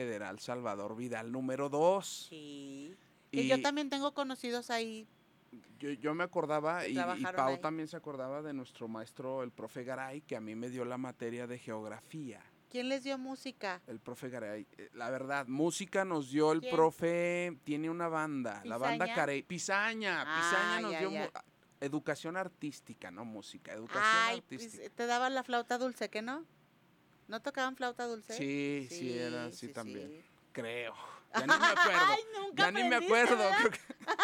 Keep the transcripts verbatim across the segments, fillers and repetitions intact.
Federal Salvador Vidal número dos. Sí. Y, y yo también tengo conocidos ahí. Yo, yo me acordaba, y, y Pau ahí. También se acordaba de nuestro maestro, el profe Garay, que a mí me dio la materia de geografía. ¿Quién les dio música? El profe Garay. La verdad, música nos dio el ¿Quién? profe, tiene una banda, ¿Pisaña? La banda Carey. Pisaña, ah, Pisaña nos ya, dio ya. educación artística, no música, educación Ay, artística. Pues, te daban la flauta dulce, ¿qué no? ¿No tocaban flauta dulce? Sí, sí, sí era así sí, también. Sí. Creo. Ya ni me acuerdo. Ay, nunca ya ni me acuerdo. Creo que,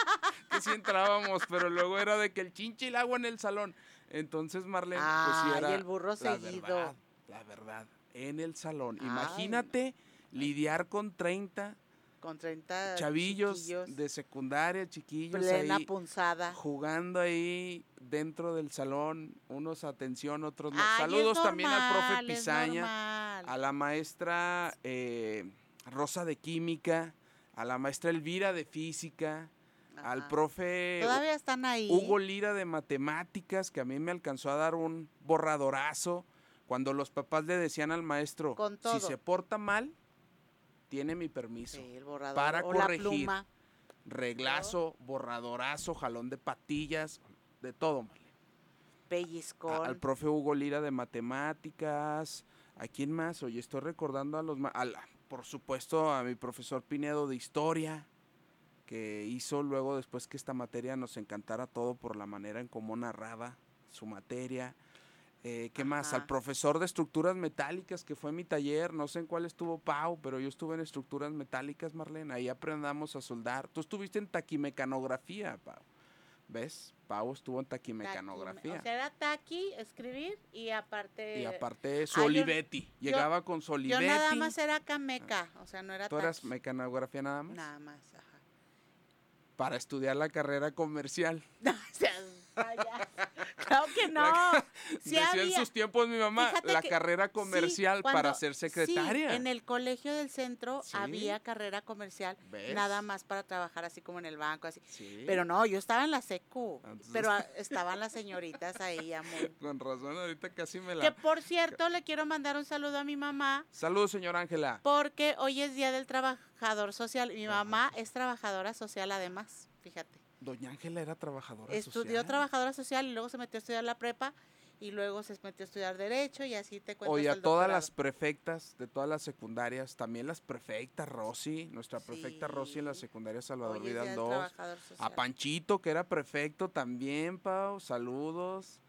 que sí entrábamos, pero luego era de que el chinche y el agua en el salón. Entonces, Marlene, ah, pues sí era. Y el burro la seguido. Verdad, la verdad, en el salón. Ay. Imagínate lidiar con treinta. Con treinta chavillos chiquillos. De secundaria, chiquillos. Plena ahí, punzada. Jugando ahí dentro del salón. Unos atención, otros no. Ay, Saludos normal, también al profe Pisaña. A la maestra eh, Rosa de Química. A la maestra Elvira de Física. Ajá. Al profe Todavía están ahí. Hugo Lira de Matemáticas, que a mí me alcanzó a dar un borradorazo. Cuando los papás le decían al maestro, con todo. Si se porta mal, tiene mi permiso. Sí, el borrador. Para o corregir. La pluma. Reglazo, borradorazo, jalón de patillas, de todo, Marlene. Pellizcón. A, al profe Hugo Lira de Matemáticas. ¿A quién más? Oye, estoy recordando a los... A la, por supuesto, a mi profesor Pinedo de Historia, que hizo luego, después que esta materia nos encantara todo por la manera en cómo narraba su materia. Eh, ¿Qué Ajá. más? Al profesor de estructuras metálicas, que fue mi taller, no sé en cuál estuvo Pau, pero yo estuve en estructuras metálicas, Marlene, ahí aprendamos a soldar. Tú estuviste en taquimecanografía, Pau, ¿ves? Pau estuvo en taquimecanografía. Taqui, o sea, era taqui, escribir, y aparte... Y aparte su Olivetti, yo, llegaba yo, con su Olivetti. Yo nada más era acá meca, o sea, no era ¿Tú taqui. eras mecanografía nada más? Nada más, ajá. Para estudiar la carrera comercial. No, o sea, vaya. Claro que no. Sí decía había, en sus tiempos mi mamá, la que, carrera comercial sí, cuando, para ser secretaria. Sí, en el colegio del centro sí. había carrera comercial, ¿Ves? Nada más para trabajar así como en el banco, así. Sí. Pero no, yo estaba en la secu, Entonces... pero estaban las señoritas ahí ya muy... Con razón, ahorita casi me la... Que por cierto, le quiero mandar un saludo a mi mamá. Saludos, señora Ángela. Porque hoy es Día del Trabajador Social. Mi mamá Ajá. es trabajadora social además, fíjate. Doña Ángela era trabajadora Estudió social. Estudió trabajadora social y luego se metió a estudiar la prepa y luego se metió a estudiar Derecho y así te cuento. Oye, a todas las prefectas de todas las secundarias, también las prefectas, Rosy, nuestra prefecta sí. Rosy en la secundaria Salvador Oye, Vidal dos. A Panchito, que era prefecto también, Pau, saludos.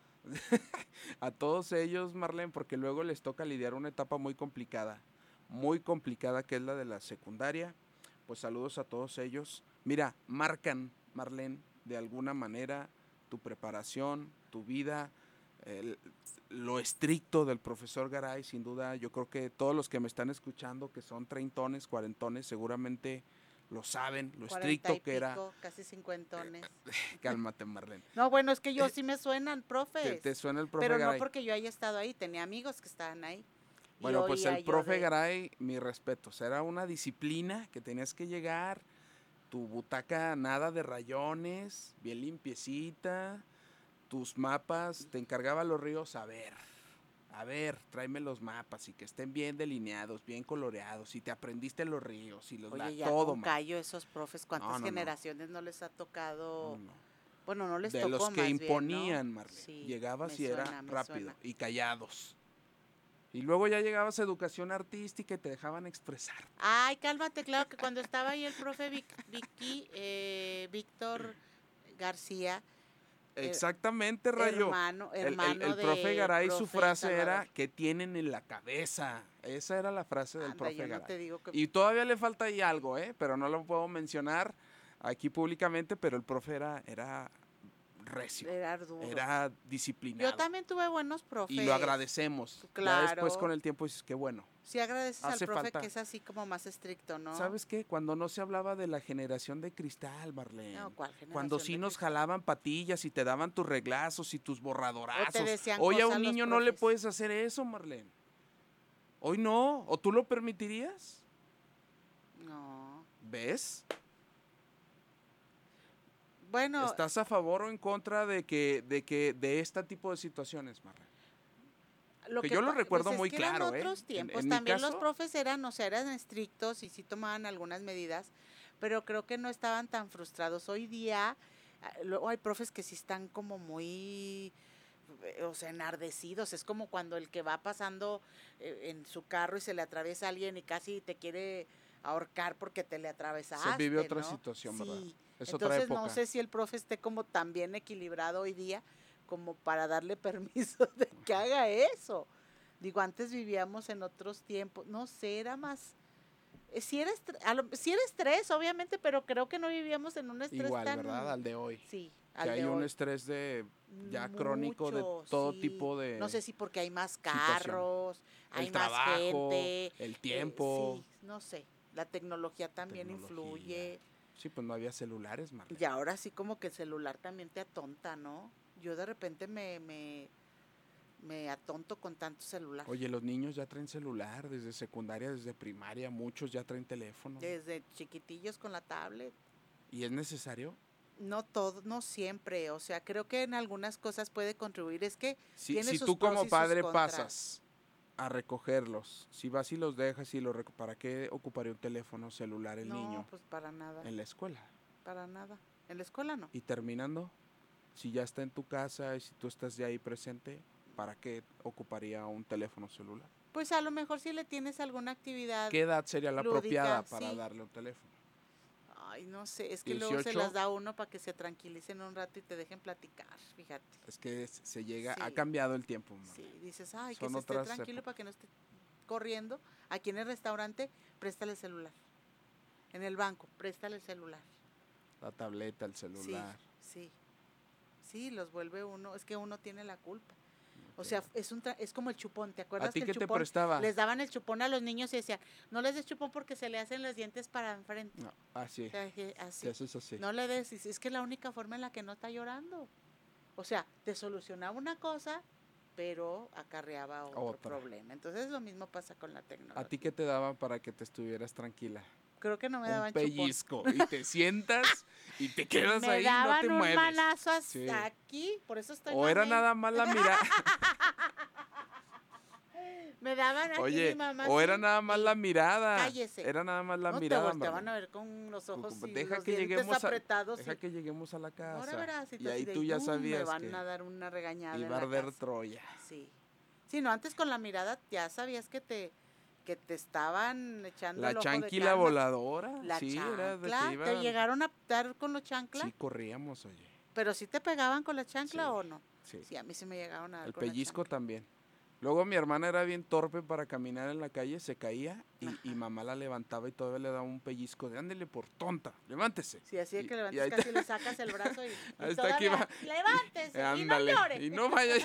A todos ellos, Marlene, porque luego les toca lidiar una etapa muy complicada, muy complicada, que es la de la secundaria. Pues saludos a todos ellos. Mira, marcan, Marlene, de alguna manera tu preparación, tu vida, el, lo estricto del profesor Garay, sin duda. Yo creo que todos los que me están escuchando, que son treintones, cuarentones, seguramente lo saben, lo estricto pico, que era. Casi cincuentones. Cálmate, Marlene. No, bueno, es que yo sí me suenan profes. Te, te suena el profe Pero Garay. No porque yo haya estado ahí, tenía amigos que estaban ahí. Bueno, pues el profe de... Garay, mi respeto, era una disciplina que tenías que llegar, tu butaca nada de rayones, bien limpiecita, tus mapas, te encargaba los ríos, a ver, a ver, tráeme los mapas y que estén bien delineados, bien coloreados, y te aprendiste los ríos y los Oye, la, ya todo. Con callo esos profes, ¿cuántas no, no, generaciones no. no les ha tocado? No, no. Bueno, no les de tocó los que más imponían, bien, ¿no? Marlene, sí, llegabas y suena, era rápido suena. y callados. Y luego ya llegabas a educación artística y te dejaban expresar. Ay, cálmate, claro que cuando estaba ahí el profe Vic, Vicky, eh, Víctor García. Exactamente, Rayo. Hermano, hermano el, el, el de profe Garay, profe su frase Salvador. Era, ¿qué tienen en la cabeza? Esa era la frase del Anda, profe yo no Garay. te digo que... Y todavía le falta ahí algo, ¿eh? Pero no lo puedo mencionar aquí públicamente, pero el profe era... era recio, era, duro. Era disciplinado. Yo también tuve buenos profes. Y lo agradecemos. Claro. Ya después con el tiempo dices, qué bueno. Sí agradeces Hace al profe falta. Que es así como más estricto, ¿no? ¿Sabes qué? Cuando no se hablaba de la generación de cristal, Marlene. No, ¿cuál generación Cuando sí de nos cristal? Jalaban patillas y te daban tus reglazos y tus borradorazos. O te decían Hoy a cosas un los niño no le profes. puedes hacer eso, Marlene. Hoy no. ¿O tú lo permitirías? No. ¿Ves? Bueno. ¿Estás a favor o en contra de que de que de este tipo de situaciones, Marlene? Lo que que yo lo pa- recuerdo pues es muy que eran claro, ¿eh? otros En, tiempos. en mi También los caso, profes eran, o sea, eran estrictos y sí tomaban algunas medidas, pero creo que no estaban tan frustrados. Hoy día, ah, luego hay profes que sí están como muy, eh, o sea, enardecidos. Es como cuando el que va pasando eh, en su carro y se le atraviesa alguien y casi te quiere ahorcar porque te le se vive atravesaste, otra ¿no? situación, ¿verdad? Sí. Es otra Entonces no época. sé si el profe esté como tan bien equilibrado hoy día como para darle permiso de que haga eso. Digo, antes vivíamos en otros tiempos, no sé, era más, eh, sí era, estre- a lo- sí era estrés, obviamente, pero creo que no vivíamos en un estrés Igual, ¿verdad? tan, Al de hoy. sí, Que al hay de un hoy. estrés de ya crónico de Mucho, todo sí. tipo No de sé si porque hay más situación. carros, hay El más trabajo, gente, el eh, tiempo, sí, no sé. La tecnología también tecnología. influye. Sí, pues no había celulares, Marlene. Y ahora sí como que el celular también te atonta, ¿no? Yo de repente me, me, me atonto con tanto celular. Oye, los niños ya traen celular desde secundaria, desde primaria, muchos ya traen teléfono. Desde chiquitillos con la tablet. ¿Y es necesario? No todo, no siempre, o sea, creo que en algunas cosas puede contribuir, es que Si, tiene si sus tú pros como y sus padre contras. pasas a recogerlos, si vas y los dejas y los reco- ¿para qué ocuparía un teléfono celular el No, niño pues para nada, en la escuela? para nada. En la escuela no. Y terminando, si ya está en tu casa y si tú estás ya ahí presente, ¿para qué ocuparía un teléfono celular? Pues a lo mejor si le tienes alguna actividad ¿Qué edad sería la lúdica, apropiada para sí. darle un teléfono? Ay, no sé, es que luego se dieciocho, las da uno para que se tranquilicen un rato y te dejen platicar, fíjate. es que es- se llega, ha Sí, cambiado el tiempo, Marlene. sí, dices, ay, que Son se esté otras tranquilo para épocas. que no esté corriendo. Aquí en el restaurante, préstale el celular. En el banco, préstale el celular. La tableta, el Sí, celular. sí, sí, los vuelve uno, es que uno tiene la culpa. O Ok. sea, es un tra- es como el chupón, ¿te ¿A acuerdas ti que el qué te chupón prestaba? les daban el chupón a los niños y decían, no les des chupón porque se le hacen los dientes para enfrente? No, así, O sea, que te así, haces así. no le des, y es que es la única forma en la que no está llorando. O sea, te solucionaba una cosa, pero acarreaba otro Otra. problema. Entonces lo mismo pasa con la ¿A tecnología. ti qué te daban para que te estuvieras tranquila? Creo que no me Un daban chupón. pellizco. Y te sientas y te quedas Me ahí y no daban te un mueves. manazo hasta Sí. aquí, por eso estoy O era mamey. nada más la mirada. Me daban aquí mi Oye, mamá. o era así, nada más y la mirada. cállese. Era nada más la No te mirada, volteaban Marlene. a ver con los ojos Cu- y Deja los que dientes lleguemos a, apretados. deja Y que lleguemos a la ahora casa. verás, y, Y tú así ahí de, tú ya "Uh, me sabías van que a dar una regañada iba en a la arder casa". Troya. Sí. Sí, no, antes con la mirada ya sabías que te que te estaban echando La el ojo de chanquila Clímax. voladora. La Sí, era de que chancla, ¿te iban. llegaron a dar con los chanclas? Sí, corríamos, oye. ¿Pero sí te pegaban con la chancla Sí, o no? sí. Sí, a mí sí me llegaron a dar El con la pellizco chancla. también. Luego mi hermana era bien torpe para caminar en la calle, se caía y, y Ajá. mamá la levantaba y todavía le daba un pellizco de ándele por tonta, levántese. Sí, así de Y- que y levantes ahí está- casi le sacas el brazo y, y Ahí está que todavía, va. levántese y no Ándale. llore. Y no vaya.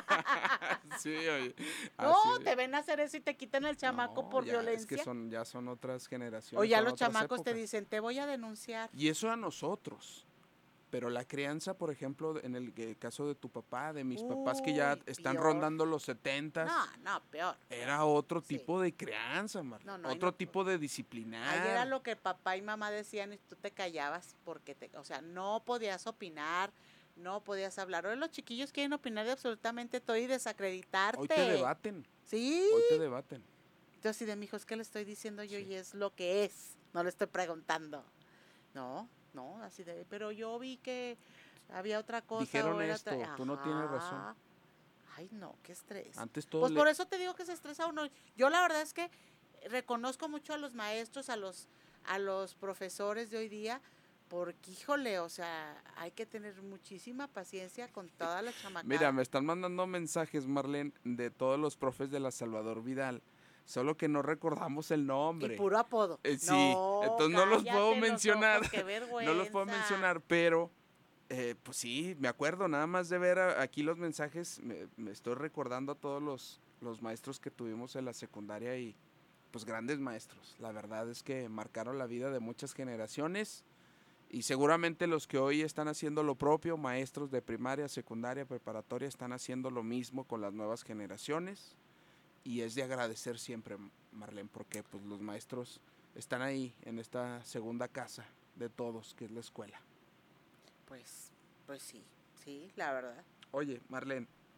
Sí, oye. No, así. te ven a hacer eso y te quitan el chamaco No, por ya, violencia. Es que son, ya son otras generaciones. O ya son los otras chamacos te épocas. dicen, te voy a denunciar. Y eso a nosotros. Pero la crianza, por ejemplo, en el, eh, caso de tu papá, de mis papás que ya Uy, están peor. rondando los setentas, No, no, peor. era otro Sí. tipo de crianza, Marlene. No, no, ahí Otro no- tipo de disciplinar. Ahí era lo que papá y mamá decían y tú te callabas porque te, o sea, no podías opinar, no podías hablar. Hoy los chiquillos quieren opinar de absolutamente todo y desacreditarte. Hoy te debaten. Sí. Hoy te debaten. Entonces, de mi hijo, es que le estoy diciendo yo Sí. y es lo que es, no le estoy preguntando. No, no, así de, pero yo vi que había otra cosa. Dijeron o era esto, otra- tú no tienes razón. Ajá. Ay, no, qué estrés. Antes todo Pues le- por eso te digo que se estresa uno. Yo la verdad es que reconozco mucho a los maestros, a los, a los profesores de hoy día, porque híjole, o sea, hay que tener muchísima paciencia con toda la chamacada. Mira, me están mandando mensajes, Marlene, de todos los profes de la Salvador Vidal. Solo que no recordamos el nombre. Y puro apodo. Eh, sí, No, entonces no los puedo cállate los mencionar. ojos, qué No los puedo vergüenza. mencionar, pero eh, pues sí, me acuerdo, nada más de ver a- aquí los mensajes, me, me estoy recordando a todos los, los maestros que tuvimos en la secundaria y pues grandes maestros. La verdad es que marcaron la vida de muchas generaciones y seguramente los que hoy están haciendo lo propio, maestros de primaria, secundaria, preparatoria, están haciendo lo mismo con las nuevas generaciones y es de agradecer siempre, Marlene, porque pues los maestros están ahí en esta segunda casa de todos, que es la escuela. Pues, pues sí, sí, la verdad. Oye, Marlene,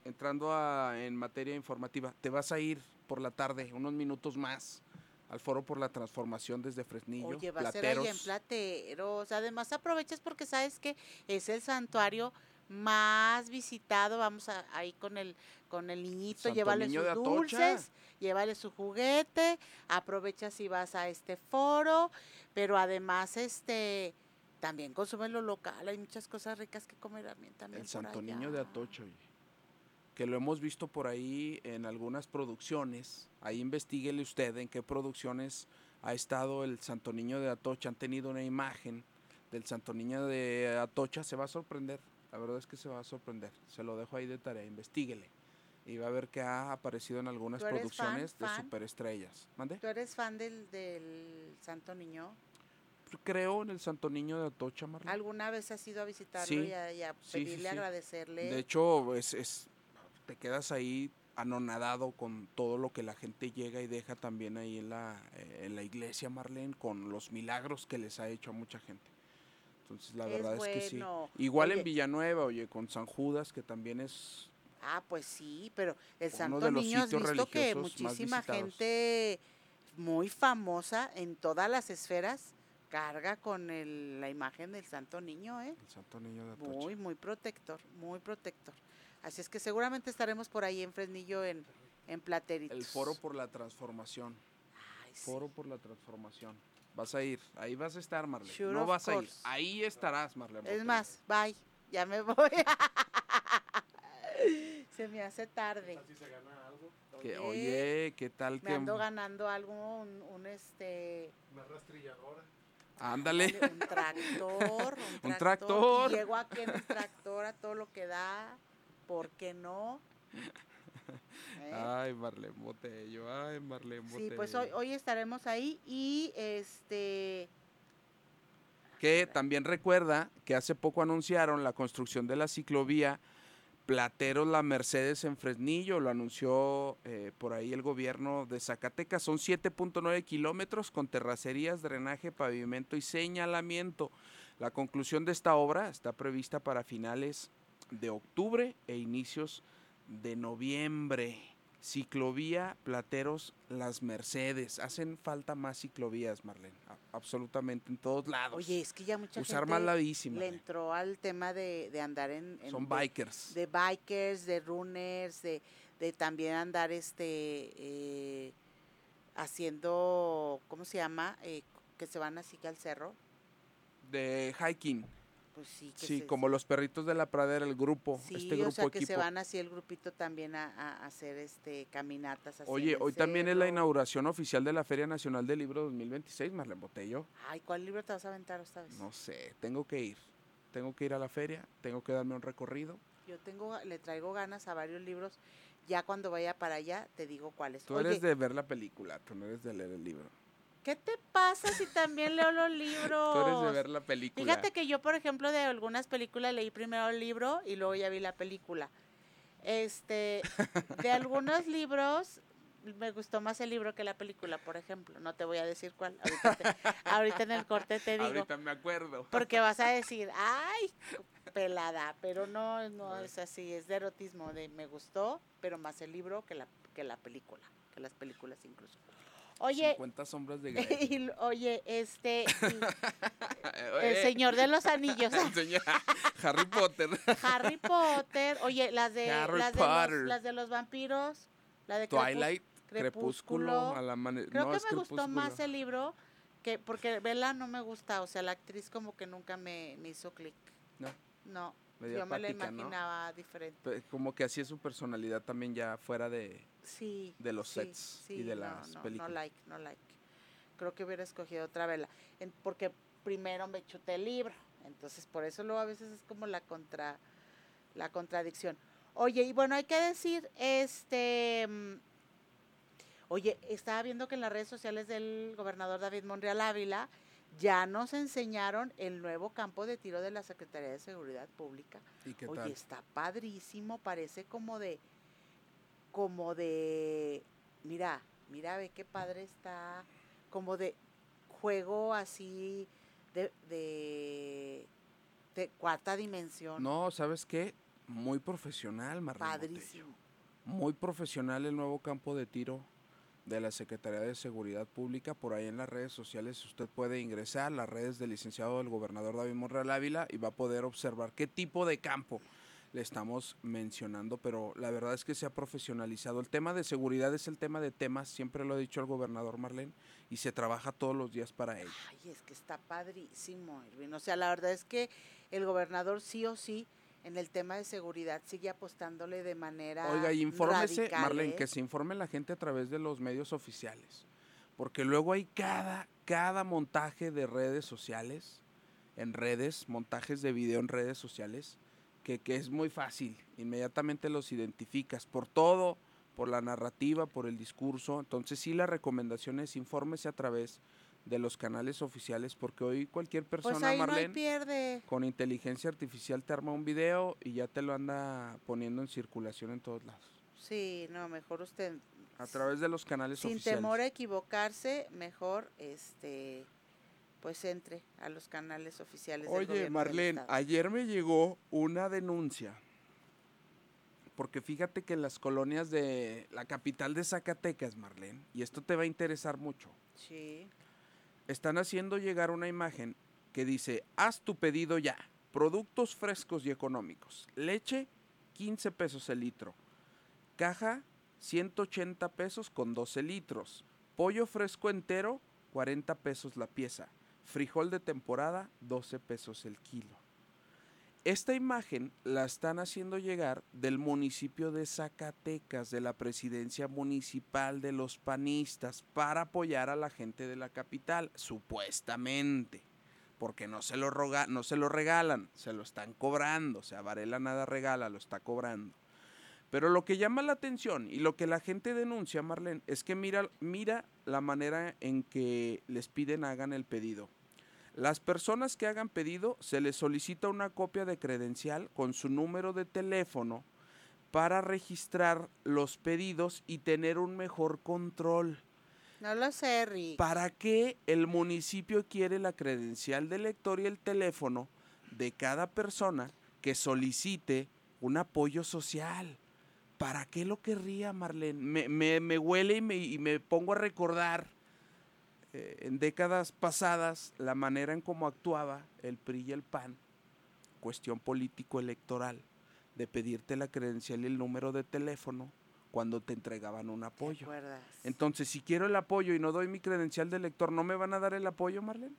entrando a, en materia informativa, te vas a ir por la tarde, unos minutos más, al Foro por la Transformación desde Fresnillo. Oye, va a ser allá en Plateros. Además aprovechas porque sabes que es el santuario más visitado. Vamos a, ahí con el con el niñito, Santo llévale Niño sus de Atocha. dulces, llévale su juguete, aprovechas y vas a este foro, pero además este también consume lo local, hay muchas cosas ricas que comer también, también El por Santo allá. Niño de Atocha, oye, que lo hemos visto por ahí en algunas producciones. Ahí investíguele usted en qué producciones ha estado el Santo Niño de Atocha. Han tenido una imagen del Santo Niño de Atocha. Se va a sorprender. La verdad es que se va a sorprender. Se lo dejo ahí de tarea. Investíguele. Y va a ver que ha aparecido en algunas producciones fan, de fan? superestrellas. ¿Mande? ¿Tú eres fan del, del Santo Niño? Creo en el Santo Niño de Atocha, Marlene. ¿Alguna vez has ido a visitarlo Sí, y a, y a sí, pedirle, sí, sí. agradecerle? De hecho, es, es, te quedas ahí anonadado con todo lo que la gente llega y deja también ahí en la, en la iglesia, Marlene, con los milagros que les ha hecho a mucha gente. Entonces, la Es verdad es que bueno. sí. Igual Oye, en Villanueva, oye, con San Judas, que también es Ah, pues sí, pero el uno Santo de los Niño, has sitios visto que religiosos más muchísima visitados. gente muy famosa en todas las esferas carga con el- la imagen del Santo Niño, ¿eh? El Santo Niño de Atocha. Muy, muy protector, muy protector. Así es que seguramente estaremos por ahí en Fresnillo, en, en Plateritos. El Foro por la Transformación. Ay, sí. Foro por la Transformación. Vas a ir, ahí vas a estar, Marlene. Sure, no of vas a ir, course. ahí estarás, Marlene. Es Botella. más, bye, ya me voy. Se me hace tarde. Así se gana algo. Que, Oye, oye, ¿qué tal Me que...? ando ganando algo, un, un este... Una rastrilladora. Ándale. Ándale, un tractor, un, Un tractor. tractor. Y llego aquí en el tractor a todo lo que da, ¿por qué no? ¿Eh? Ay, Marlene Botello, ay, Marlene Botello. Sí, pues hoy, hoy estaremos ahí y este... Que también recuerda que hace poco anunciaron la construcción de la ciclovía Plateros La Mercedes en Fresnillo, lo anunció eh, por ahí el gobierno de Zacatecas. Son siete punto nueve kilómetros con terracerías, drenaje, pavimento y señalamiento. La conclusión de esta obra está prevista para finales de octubre e inicios de noviembre. Ciclovía Plateros Las Mercedes. Hacen falta más ciclovías, Marlene. A- absolutamente en todos lados. Oye, es que ya mucha Usar gente más la bici, le Marlene. entró al tema de, de andar en... en- Son de- bikers. De bikers, de runners, de, de también andar este eh, haciendo, ¿cómo se llama? Eh, que se van así que al cerro. De hiking. Pues sí, que Sí, se, como los perritos de la pradera, el grupo, sí, este grupo o sea, que equipo. se van así el grupito también a, a hacer este caminatas así Oye, en el hoy también es la cerro. inauguración oficial de la Feria Nacional del Libro dos mil veintiséis, Marlene Botello. Ay, ¿cuál libro te vas a aventar esta vez? No sé, tengo que ir. Tengo que ir a la feria, tengo que darme un recorrido. Yo tengo, le traigo ganas a varios libros. Ya cuando vaya para allá te digo cuáles. Tú Oye, eres de ver la película, tú no eres de leer el libro. ¿qué te pasa si también leo los libros? Tú eres de ver la película. Fíjate que yo, por ejemplo, de algunas películas leí primero el libro y luego ya vi la película. Este, de algunos libros me gustó más el libro que la película, por ejemplo. No te voy a decir cuál. Ahorita, te- ahorita en el corte te digo. Ahorita me acuerdo. Porque vas a decir, ay, pelada, pero no, no es así, es de erotismo, de me gustó, pero más el libro que la, que la película, que las películas incluso. Oye, cincuenta sombras de Grey. y, oye, este, y- el Eh, Señor de los Anillos, el señor Harry Potter. Harry Potter, oye, las de, Harry las de, los, Potter. las de los vampiros, la de Crepús- Twilight, Crepúsculo, Crepúsculo. a la mane- Creo no, que es me gustó Crepúsculo. más el libro, que porque Bella no me gusta, o sea, la actriz como que nunca me, me hizo clic. No, No, medio yo me la apática, ¿no? imaginaba diferente. Pe- Como que así es su personalidad también ya fuera de... Sí. de los sí, sets y sí, de no, las no, películas. No like, no like. Creo que hubiera escogido otra vela. En- porque primero me chuté el libro. Entonces, por eso luego a veces es como la contra la contradicción. Oye, y bueno, hay que decir, este mm, oye, estaba viendo que en las redes sociales del gobernador David Monreal Ávila ya nos enseñaron el nuevo campo de tiro de la Secretaría de Seguridad Pública. ¿Y qué Oye, tal? está padrísimo, parece como de, como de, mira, mira, ve qué padre está, como de juego así de, de, de cuarta dimensión. No, ¿sabes qué? Muy profesional, Marlene Botello. Padrísimo. Muy profesional el nuevo campo de tiro de la Secretaría de Seguridad Pública. Por ahí en las redes sociales usted puede ingresar, las redes del licenciado del gobernador David Monreal Ávila, y va a poder observar qué tipo de campo le estamos mencionando, pero la verdad es que se ha profesionalizado. El tema de seguridad es el tema de temas, siempre lo ha dicho el gobernador, Marlene, y se trabaja todos los días para ello. Ay, es que está padrísimo, Irving. O sea, la verdad es que el gobernador sí o sí en el tema de seguridad sigue apostándole de manera Oiga, y infórmese, radical, Marlene, ¿eh? que se informe la gente a través de los medios oficiales, porque luego hay cada, cada montaje de redes sociales, en redes, montajes de video en redes sociales, que, que es muy fácil, inmediatamente los identificas por todo, por la narrativa, por el discurso. Entonces sí, la recomendación es infórmese a través de los canales oficiales, porque hoy cualquier persona, Pues ahí no hay Marlene, pierde. con inteligencia artificial te arma un video y ya te lo anda poniendo en circulación en todos lados. Sí, no, mejor usted A través de los canales sin oficiales. temor a equivocarse, mejor este pues entre a los canales oficiales del Oye, gobierno del Marlene, estado. ayer me llegó una denuncia, porque fíjate que en las colonias de la capital de Zacatecas, Marlene, y esto te va a interesar mucho, Sí. están haciendo llegar una imagen que dice: haz tu pedido ya, productos frescos y económicos, leche quince pesos el litro, caja ciento ochenta pesos con doce litros, pollo fresco entero cuarenta pesos la pieza, frijol de temporada doce pesos el kilo. Esta imagen la están haciendo llegar del municipio de Zacatecas, de la presidencia municipal de los panistas, para apoyar a la gente de la capital, supuestamente, porque no se lo, roga, no se lo regalan, se lo están cobrando. O sea, Varela nada regala, lo está cobrando. Pero lo que llama la atención y lo que la gente denuncia, Marlene, es que mira, mira la manera en que les piden hagan el pedido. Las personas que hagan pedido, se les solicita una copia de credencial con su número de teléfono para registrar los pedidos y tener un mejor control. No lo sé, Rick. ¿Para qué el municipio quiere la credencial del lector y el teléfono de cada persona que solicite un apoyo social? ¿Para qué lo querría, Marlene? Me, me, me huele y me, y me pongo a recordar eh, en décadas pasadas la manera en cómo actuaba el P R I y el P A N, cuestión político-electoral, de pedirte la credencial y el número de teléfono cuando te entregaban un apoyo. ¿Te acuerdas? Entonces, si quiero el apoyo y no doy mi credencial de lector, ¿no me van a dar el apoyo, Marlene?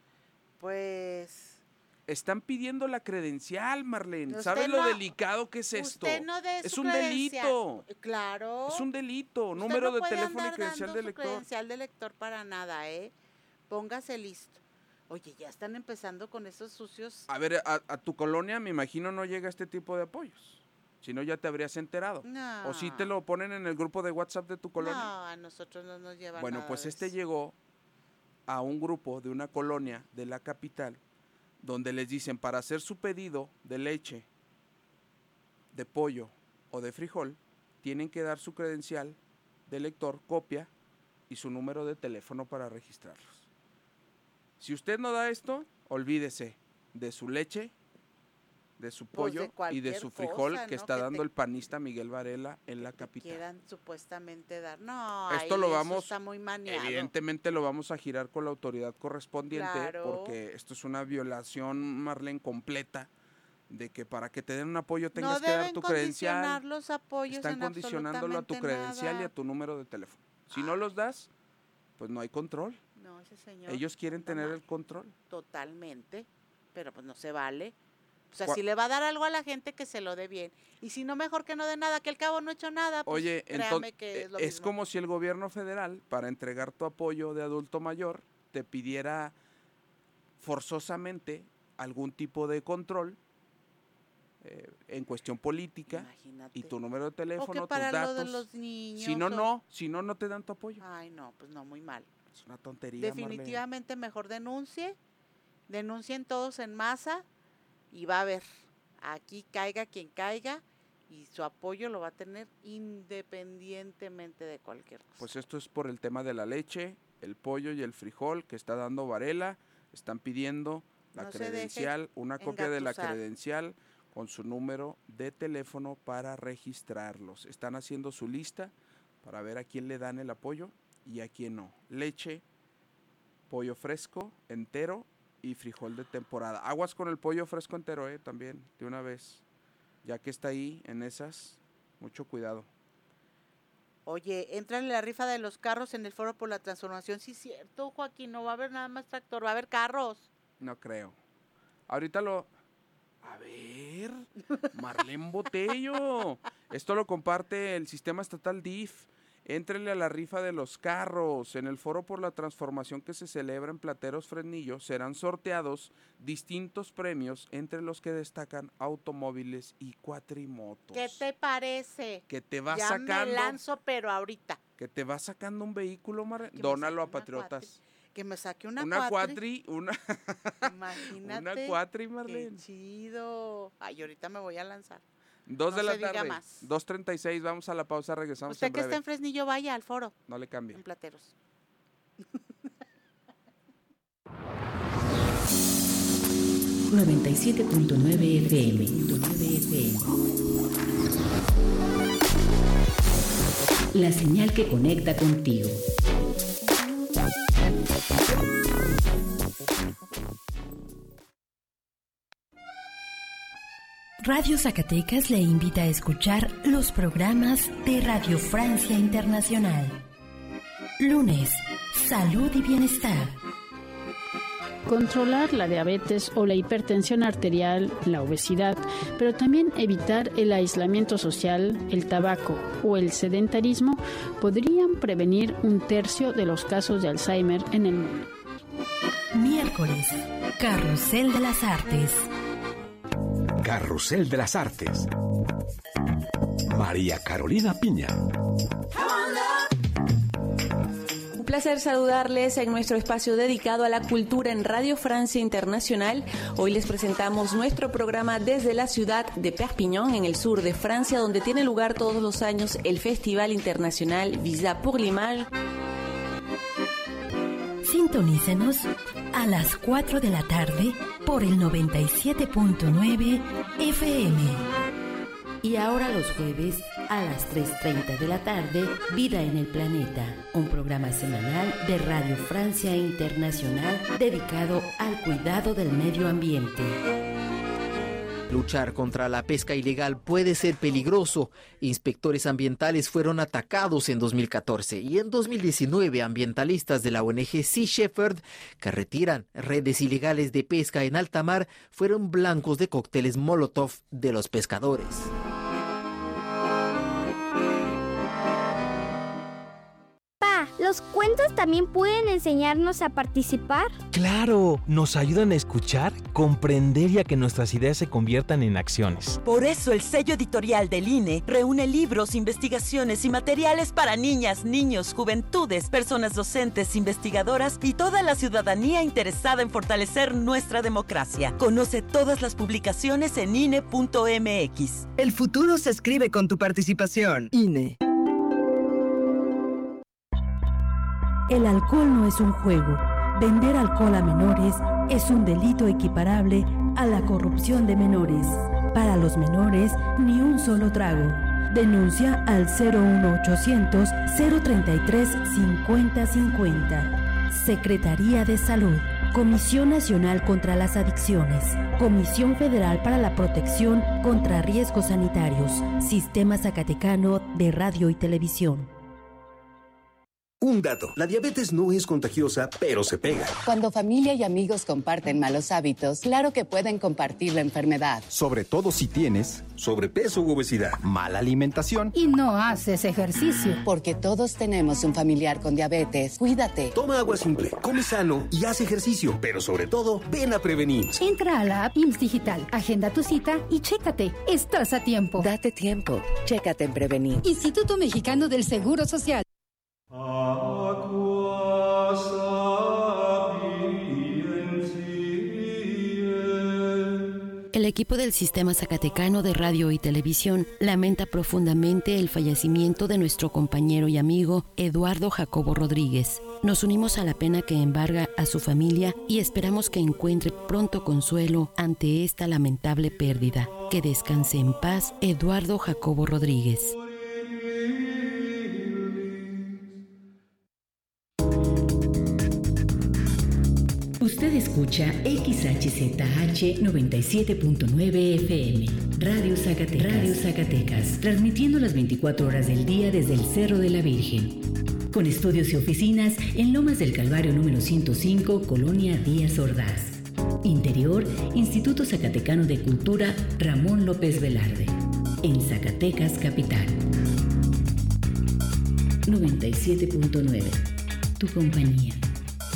Pues Están pidiendo la credencial, Marlene. Usted ¿Sabes lo no- delicado que es esto? usted no dé Es su un credencial. delito. Claro. Es un delito. Usted Número no de puede teléfono y andar credencial dando de su lector. credencial de lector para nada, ¿eh? Póngase listo. Oye, ya están empezando con esos sucios. A ver, a, a tu colonia me imagino no llega este tipo de apoyos. Si no, ya te habrías enterado. No. O si te lo ponen en el grupo de WhatsApp de tu colonia. No, a nosotros no nos llevan Bueno, nada pues de este eso. llegó a un grupo de una colonia de la capital, donde les dicen, para hacer su pedido de leche, de pollo o de frijol, tienen que dar su credencial de lector, copia y su número de teléfono para registrarlos. Si usted no da esto, olvídese de su leche, de su Pues de pollo y de cualquier su frijol cosa, que ¿no? está Que dando te- el panista Miguel Varela en la Te capital. quieran supuestamente dar. No, Esto ahí lo eso vamos, está muy maniado. evidentemente lo vamos a girar con la autoridad correspondiente, Claro. porque esto es una violación, Marlene, completa, de que para que te den un apoyo No tengas que dar deben tu condicionar credencial. los apoyos Están en condicionándolo a tu absolutamente credencial y a nada. tu número de teléfono. Si no los das, pues no hay control. No, ese señor Ellos quieren anda tener mal, el control. totalmente, pero pues no se vale. O sea, Cua- si le va a dar algo a la gente, que se lo dé bien. Y si no, mejor que no dé nada, que al cabo no ha hecho nada, pues Oye, créame entonces que es lo es mismo. como si el gobierno federal, para entregar tu apoyo de adulto mayor, te pidiera forzosamente algún tipo de control eh, en cuestión política Imagínate. y tu número de O que teléfono, tus para lo de datos. los niños. Si no, o- no, si no, no te dan tu apoyo. Ay, no, pues no, muy mal. Es una tontería, Marlene. Definitivamente mejor denuncie, denuncien todos en masa y va a ver, aquí caiga quien caiga y su apoyo lo va a tener independientemente de cualquier cosa. Pues esto es por el tema de la leche, el pollo y el frijol que está dando Varela. Están pidiendo la No se deje credencial, una copia de la engatusar. credencial con su número de teléfono para registrarlos. Están haciendo su lista para ver a quién le dan el apoyo y a quién no. Leche, pollo fresco entero y frijol de temporada. Aguas con el pollo fresco entero, eh, también, de una vez. Ya que está ahí en esas, mucho cuidado. Oye, entran en la rifa de los carros en el Foro por la Transformación. Sí, es cierto, Joaquín, no va a haber nada más tractor, va a haber carros. No creo. Ahorita lo... A ver, Marlene Botello. Esto lo comparte el Sistema Estatal D I F. Éntrele a la rifa de los carros. En el Foro por la Transformación que se celebra en Plateros Fresnillo serán sorteados distintos premios, entre los que destacan automóviles y cuatrimotos. ¿Qué te parece? Que te va ya sacando... me lanzo, pero ahorita. Que te va sacando un vehículo, Marlene. Que me Dónalo saque a una Patriotas. cuatri. Que me saque una, Una cuatri. cuatri, una... Imagínate. Una cuatri, Qué Marlene. chido. Ay, ahorita me voy a lanzar. Dos No de la se diga tarde. más. dos treinta y seis, vamos a la pausa, regresamos Usted en que breve. está en Fresnillo, vaya al foro. No le cambie. En Plateros. noventa y siete punto nueve F M. La señal que conecta contigo. Radio Zacatecas le invita a escuchar los programas de Radio Francia Internacional. Lunes, Salud y Bienestar. Controlar la diabetes o la hipertensión arterial, la obesidad, pero también evitar el aislamiento social, el tabaco o el sedentarismo podrían prevenir un tercio de los casos de Alzheimer en el mundo. Miércoles, Carrusel de las Artes. Carrusel de las Artes. María Carolina Piña. Un placer saludarles en nuestro espacio dedicado a la cultura en Radio Francia Internacional. Hoy les presentamos nuestro programa desde la ciudad de Perpignan, en el sur de Francia, donde tiene lugar todos los años el Festival Internacional Visa pour l'Image. Sintonícenos a las cuatro de la tarde por el noventa y siete punto nueve F M. Y ahora los jueves a las tres treinta de la tarde, Vida en el Planeta, un programa semanal de Radio Francia Internacional dedicado al cuidado del medio ambiente. Luchar contra la pesca ilegal puede ser peligroso. Inspectores ambientales fueron atacados en dos mil catorce y en dos mil diecinueve ambientalistas de la O N G Sea Shepherd, que retiran redes ilegales de pesca en alta mar, fueron blancos de cócteles Molotov de los pescadores. ¿Los cuentos también pueden enseñarnos a participar? ¡Claro! Nos ayudan a escuchar, comprender y a que nuestras ideas se conviertan en acciones. Por eso el sello editorial del I N E reúne libros, investigaciones y materiales para niñas, niños, juventudes, personas docentes, investigadoras y toda la ciudadanía interesada en fortalecer nuestra democracia. Conoce todas las publicaciones en I N E punto M X. El futuro se escribe con tu participación. I N E. El alcohol no es un juego. Vender alcohol a menores es un delito equiparable a la corrupción de menores. Para los menores, ni un solo trago. Denuncia al cero uno ochocientos, cero treinta y tres, cincuenta cincuenta. Secretaría de Salud. Comisión Nacional contra las Adicciones. Comisión Federal para la Protección contra Riesgos Sanitarios. Sistema Zacatecano de Radio y Televisión. Un dato, la diabetes no es contagiosa, pero se pega. Cuando familia y amigos comparten malos hábitos, claro que pueden compartir la enfermedad. Sobre todo si tienes sobrepeso u obesidad, mala alimentación y no haces ejercicio. Porque todos tenemos un familiar con diabetes. Cuídate. Toma agua simple, come sano y haz ejercicio, pero sobre todo, ven a prevenir. Entra a la app I M S S Digital, agenda tu cita y chécate. Estás a tiempo. Date tiempo. Chécate en Prevenir. Instituto Mexicano del Seguro Social. El equipo del Sistema Zacatecano de Radio y Televisión lamenta profundamente el fallecimiento de nuestro compañero y amigo Eduardo Jacobo Rodríguez, Nos unimos a la pena que embarga a su familia y esperamos que encuentre pronto consuelo ante esta lamentable pérdida. Que descanse en paz Eduardo Jacobo Rodríguez. Usted escucha X H Z H noventa y siete punto nueve F M, Radio Zacatecas, Radio Zacatecas, transmitiendo las veinticuatro horas del día desde el Cerro de la Virgen. Con estudios y oficinas en Lomas del Calvario número ciento cinco, Colonia Díaz Ordaz. Interior, Instituto Zacatecano de Cultura Ramón López Velarde. En Zacatecas, capital. noventa y siete punto nueve, tu compañía.